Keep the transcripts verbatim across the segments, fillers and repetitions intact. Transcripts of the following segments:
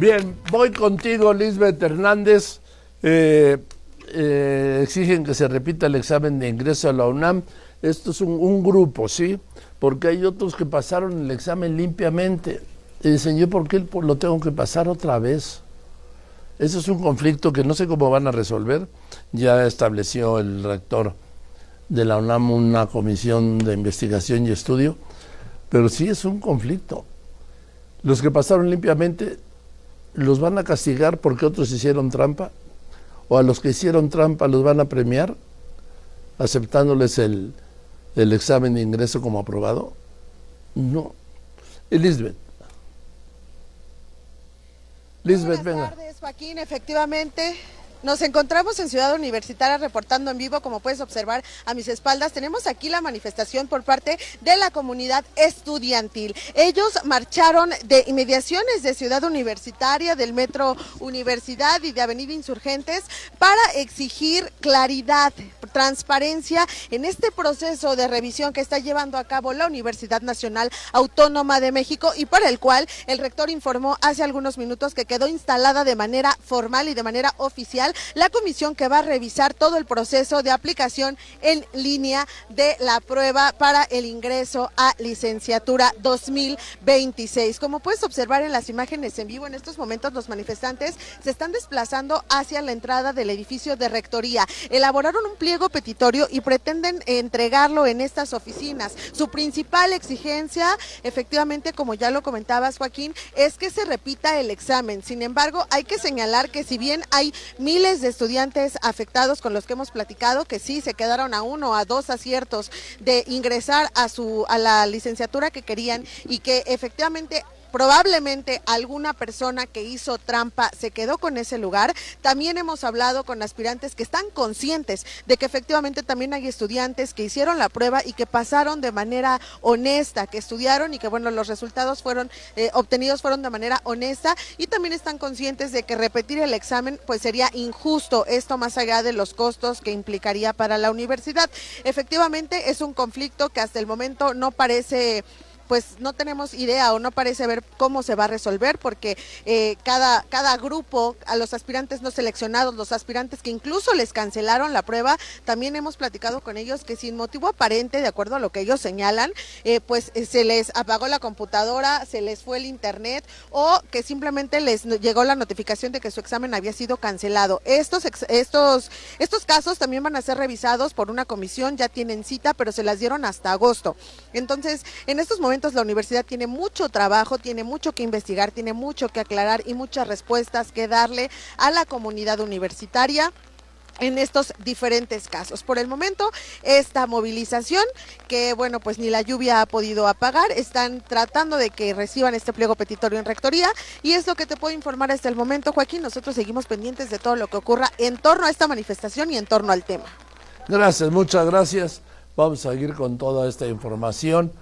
Bien, voy contigo, Lisbeth Hernández. Eh, eh, exigen que se repita el examen de ingreso a la UNAM. Esto es un, un grupo, ¿sí? Porque hay otros que pasaron el examen limpiamente. Y dicen, ¿yo por qué lo tengo que pasar otra vez? Eso es un conflicto que no sé cómo van a resolver. Ya estableció el rector de la UNAM una comisión de investigación y estudio, pero sí es un conflicto. Los que pasaron limpiamente, ¿los van a castigar porque otros hicieron trampa? ¿O a los que hicieron trampa los van a premiar aceptándoles el, el examen de ingreso como aprobado? No. Elizabeth. Lisbeth, venga. Buenas tardes, Joaquín. Efectivamente, nos encontramos en Ciudad Universitaria reportando en vivo, como puedes observar a mis espaldas. Tenemos aquí la manifestación por parte de la comunidad estudiantil. Ellos marcharon de inmediaciones de Ciudad Universitaria, del Metro Universidad y de Avenida Insurgentes para exigir claridad, transparencia en este proceso de revisión que está llevando a cabo la Universidad Nacional Autónoma de México y para el cual el rector informó hace algunos minutos que quedó instalada de manera formal y de manera oficial la comisión que va a revisar todo el proceso de aplicación en línea de la prueba para el ingreso a licenciatura dos mil veintiséis. Como puedes observar en las imágenes en vivo, en estos momentos los manifestantes se están desplazando hacia la entrada del edificio de rectoría. Elaboraron un pliego petitorio y pretenden entregarlo en estas oficinas. Su principal exigencia, efectivamente, como ya lo comentabas, Joaquín, es que se repita el examen. Sin embargo, hay que señalar que si bien hay miles de estudiantes afectados con los que hemos platicado, que sí se quedaron a uno, a dos aciertos de ingresar a su a la licenciatura que querían y que efectivamente probablemente alguna persona que hizo trampa se quedó con ese lugar. También hemos hablado con aspirantes que están conscientes de que efectivamente también hay estudiantes que hicieron la prueba y que pasaron de manera honesta, que estudiaron y que bueno, los resultados fueron eh, obtenidos fueron de manera honesta y también están conscientes de que repetir el examen pues sería injusto, esto más allá de los costos que implicaría para la universidad. Efectivamente es un conflicto que hasta el momento no parece pues no tenemos idea o no parece ver cómo se va a resolver porque eh, cada, cada grupo, a los aspirantes no seleccionados, los aspirantes que incluso les cancelaron la prueba, también hemos platicado con ellos que sin motivo aparente, de acuerdo a lo que ellos señalan, eh, pues eh, se les apagó la computadora, se les fue el internet o que simplemente les llegó la notificación de que su examen había sido cancelado. Estos, estos, estos casos también van a ser revisados por una comisión, ya tienen cita, pero se las dieron hasta agosto. Entonces, en estos momentos la universidad tiene mucho trabajo, tiene mucho que investigar, tiene mucho que aclarar y muchas respuestas que darle a la comunidad universitaria en estos diferentes casos. Por el momento, esta movilización que, bueno, pues ni la lluvia ha podido apagar, están tratando de que reciban este pliego petitorio en rectoría y es lo que te puedo informar hasta el momento, Joaquín. Nosotros seguimos pendientes de todo lo que ocurra en torno a esta manifestación y en torno al tema. Gracias, muchas gracias. Vamos a seguir con toda esta información.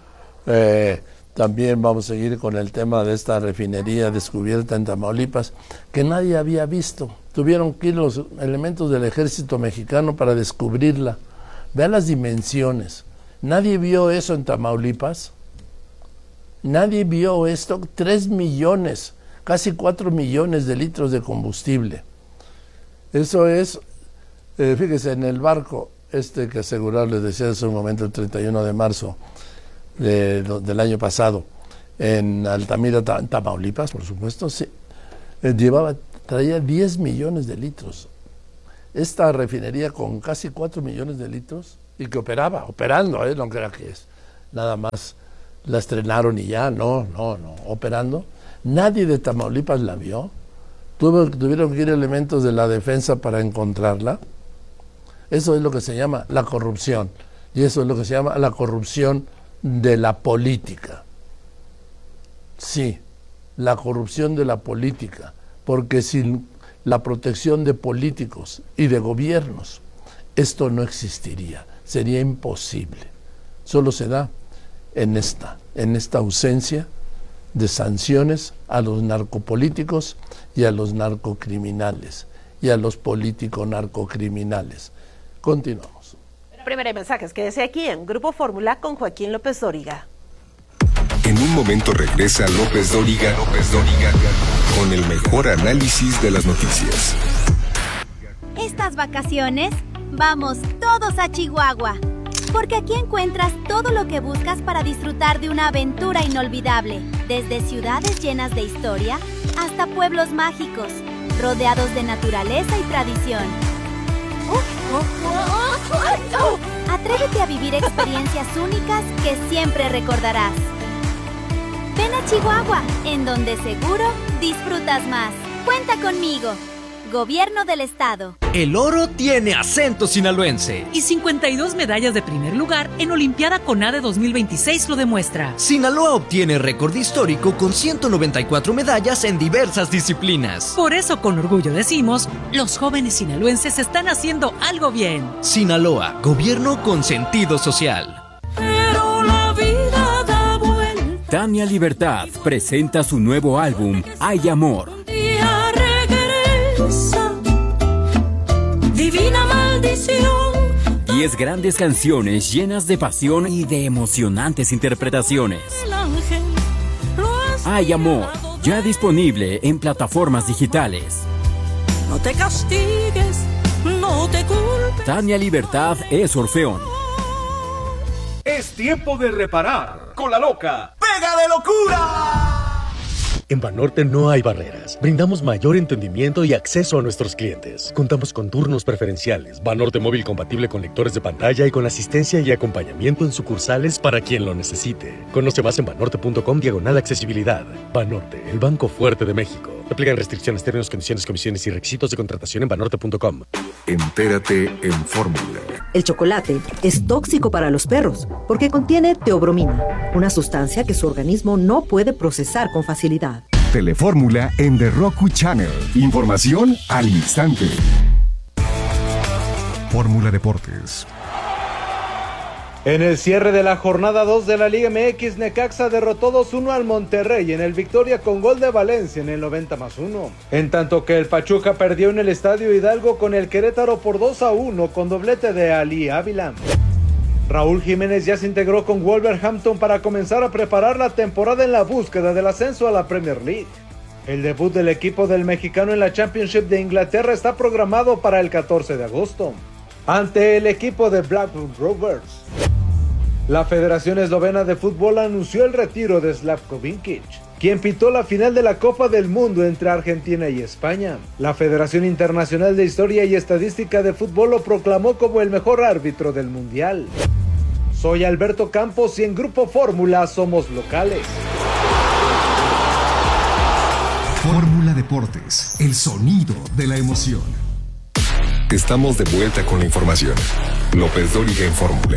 Eh, también vamos a seguir con el tema de esta refinería descubierta en Tamaulipas que nadie había visto. Tuvieron que ir los elementos del ejército mexicano para descubrirla. Vean las dimensiones. Nadie vio eso en Tamaulipas. Nadie vio esto. Tres millones, casi cuatro millones de litros de combustible. Eso es, eh, fíjese, en el barco este que asegurar, les decía hace un momento, el treinta y uno de marzo de, de, del año pasado, en Altamira, Tamaulipas, por supuesto, sí, eh, llevaba, traía diez millones de litros. Esta refinería con casi cuatro millones de litros, y que operaba, operando, ¿eh? No crea que es nada más la estrenaron y ya, no, no, no, operando. Nadie de Tamaulipas la vio. Tuvo, tuvieron que ir elementos de la defensa para encontrarla. Eso es lo que se llama la corrupción, y eso es lo que se llama la corrupción de la política. Sí, la corrupción de la política, porque sin la protección de políticos y de gobiernos, esto no existiría, sería imposible. Solo se da en esta, en esta ausencia de sanciones a los narcopolíticos y a los narcocriminales y a los político-narcocriminales. Continuamos. Primera de mensajes, quédese aquí en Grupo Fórmula con Joaquín López Dóriga. En un momento regresa López Dóriga, López Dóriga, con el mejor análisis de las noticias. Estas vacaciones, vamos todos a Chihuahua, porque aquí encuentras todo lo que buscas para disfrutar de una aventura inolvidable, desde ciudades llenas de historia hasta pueblos mágicos, rodeados de naturaleza y tradición. Atrévete a vivir experiencias únicas que siempre recordarás. Ven a Chihuahua, en donde seguro disfrutas más. Cuenta conmigo. Gobierno del Estado. El oro tiene acento sinaloense. Y cincuenta y dos medallas de primer lugar en Olimpiada CONADE dos mil veintiséis lo demuestra. Sinaloa obtiene récord histórico con ciento noventa y cuatro medallas en diversas disciplinas. Por eso con orgullo decimos, los jóvenes sinaloenses están haciendo algo bien. Sinaloa, gobierno con sentido social. Pero la vida da vuelta. Tania Libertad presenta su nuevo álbum, Hay Amor. Divina maldición. Diez grandes canciones llenas de pasión y de emocionantes interpretaciones. Hay Amor, ya disponible en plataformas digitales. No te castigues, no te culpes. Tania Libertad es Orfeón. Es tiempo de reparar con la loca Pega de Locura. En Banorte no hay barreras. Brindamos mayor entendimiento y acceso a nuestros clientes. Contamos con turnos preferenciales, Banorte móvil compatible con lectores de pantalla y con asistencia y acompañamiento en sucursales para quien lo necesite. Conoce más en banorte.com diagonal accesibilidad. Banorte, el banco fuerte de México. Aplican restricciones, términos, condiciones, comisiones y requisitos de contratación en banorte punto com. Entérate en Fórmula. El chocolate es tóxico para los perros porque contiene teobromina, una sustancia que su organismo no puede procesar con facilidad. Telefórmula en The Roku Channel. Información al instante. Fórmula Deportes. En el cierre de la jornada dos de la Liga M X, Necaxa derrotó dos uno al Monterrey en el Victoria con gol de Valencia en el noventa más uno. En tanto que el Pachuca perdió en el Estadio Hidalgo con el Querétaro por dos a uno con doblete de Ali Ávila. Raúl Jiménez ya se integró con Wolverhampton para comenzar a preparar la temporada en la búsqueda del ascenso a la Premier League. El debut del equipo del mexicano en la Championship de Inglaterra está programado para el catorce de agosto, ante el equipo de Blackburn Rovers. La Federación Eslovena de Fútbol anunció el retiro de Slavko Vinkic, quien pitó la final de la Copa del Mundo entre Argentina y España. La Federación Internacional de Historia y Estadística de Fútbol lo proclamó como el mejor árbitro del Mundial. Soy Alberto Campos y en Grupo Fórmula somos locales. Fórmula Deportes, el sonido de la emoción. Estamos de vuelta con la información. López Dóriga en Fórmula.